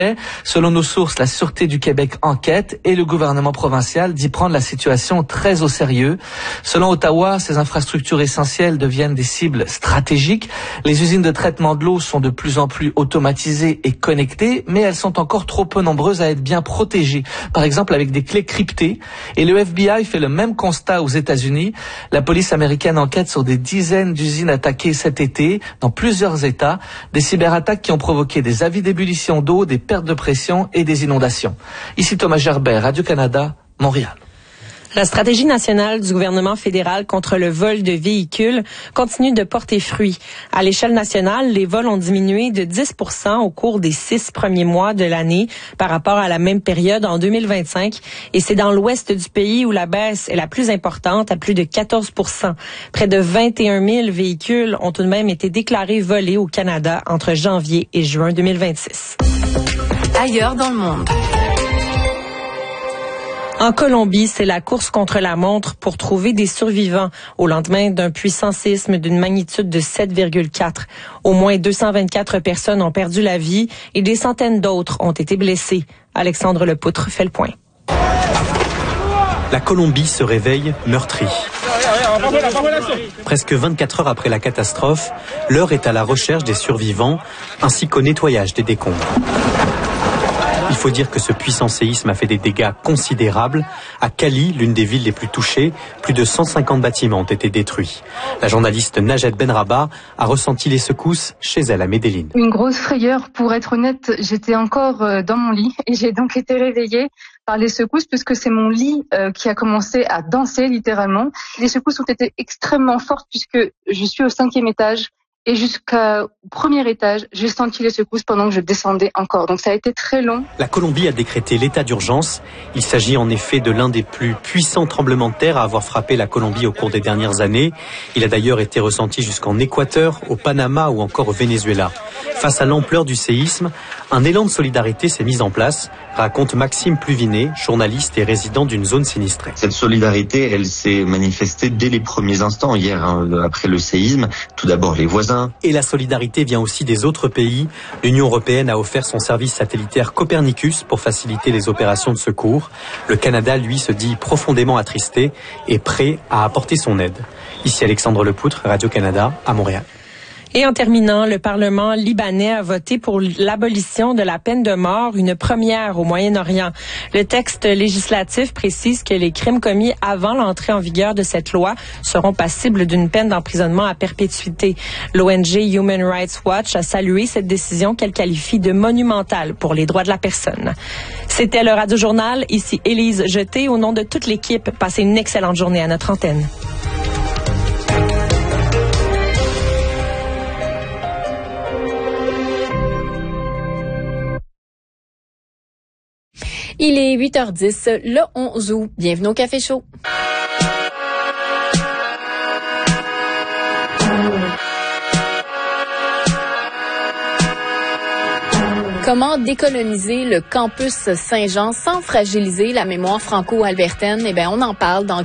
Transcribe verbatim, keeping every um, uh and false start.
Selon nos sources, la Sûreté du Québec enquête et le gouvernement provincial dit prendre la situation très au sérieux. Selon Ottawa, ces infrastructures essentielles deviennent des cibles stratégiques. Les usines de traitement de l'eau sont de plus en plus automatisées et connectées, mais elles sont encore trop peu nombreuses à être bien protégées. Par exemple, avec des clés cryptées. Et le F B I fait le même constat aux États-Unis. La police américaine enquête sur des dizaines d'usines attaquées cet été dans plusieurs États. Des cyberattaques qui ont provoqué des avis d'ébullition d'eau, des pertes de pression et des inondations. Ici Thomas Gerbert, Radio-Canada, Montréal. La stratégie nationale du gouvernement fédéral contre le vol de véhicules continue de porter fruit. À l'échelle nationale, les vols ont diminué de dix pour cent au cours des six premiers mois de l'année par rapport à la même période en deux mille vingt-cinq. Et c'est dans l'ouest du pays où la baisse est la plus importante, à plus de quatorze pour cent. Près de vingt et un mille véhicules ont tout de même été déclarés volés au Canada entre janvier et juin deux mille vingt-six. Ailleurs dans le monde. En Colombie, c'est la course contre la montre pour trouver des survivants au lendemain d'un puissant séisme d'une magnitude de sept virgule quatre. Au moins deux cent vingt-quatre personnes ont perdu la vie et des centaines d'autres ont été blessées. Alexandre Lepoutre fait le point. La Colombie se réveille meurtrie. Presque vingt-quatre heures après la catastrophe, l'heure est à la recherche des survivants ainsi qu'au nettoyage des décombres. Il faut dire que ce puissant séisme a fait des dégâts considérables. À Cali, l'une des villes les plus touchées, plus de cent cinquante bâtiments ont été détruits. La journaliste Najed Benrabah a ressenti les secousses chez elle à Medellín. Une grosse frayeur, pour être honnête, j'étais encore dans mon lit et j'ai donc été réveillée par les secousses puisque c'est mon lit euh, qui a commencé à danser littéralement. Les secousses ont été extrêmement fortes puisque je suis au cinquième étage. Et jusqu'au premier étage, j'ai senti les secousses pendant que je descendais encore. Donc ça a été très long. La Colombie a décrété l'état d'urgence. Il s'agit en effet de l'un des plus puissants tremblements de terre à avoir frappé la Colombie au cours des dernières années. Il a d'ailleurs été ressenti jusqu'en Équateur, au Panama ou encore au Venezuela. Face à l'ampleur du séisme, un élan de solidarité s'est mis en place, raconte Maxime Pluvinet, journaliste et résident d'une zone sinistrée. Cette solidarité, elle s'est manifestée dès les premiers instants hier, hein, après le séisme. Tout d'abord les voisins. Et la solidarité vient aussi des autres pays. L'Union européenne a offert son service satellitaire Copernicus pour faciliter les opérations de secours. Le Canada, lui, se dit profondément attristé et prêt à apporter son aide. Ici Alexandre Lepoutre, Radio-Canada, à Montréal. Et en terminant, le Parlement libanais a voté pour l'abolition de la peine de mort, une première au Moyen-Orient. Le texte législatif précise que les crimes commis avant l'entrée en vigueur de cette loi seront passibles d'une peine d'emprisonnement à perpétuité. L'O N G Human Rights Watch a salué cette décision qu'elle qualifie de monumentale pour les droits de la personne. C'était le Radio-Journal. Ici Élise Jeté. Au nom de toute l'équipe, passez une excellente journée à notre antenne. Il est huit heures dix, le onze août. Bienvenue au Café Chaud. Comment décoloniser le campus Saint-Jean sans fragiliser la mémoire franco-albertaine? Eh bien, on en parle dans